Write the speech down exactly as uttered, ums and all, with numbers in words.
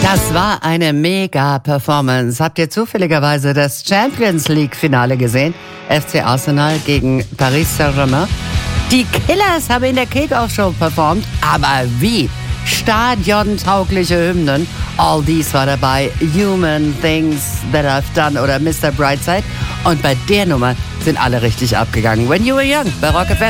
Das war eine Mega-Performance. Habt ihr zufälligerweise das Champions League-Finale gesehen? F C Arsenal gegen Paris Saint-Germain. Die Killers haben in der Kick-Off-Show performt, aber wie? Stadiontaugliche Hymnen. All These war dabei, Human Things That I've Done oder Mister Brightside. Und bei der Nummer sind alle richtig abgegangen. When You Were Young bei Rock F M.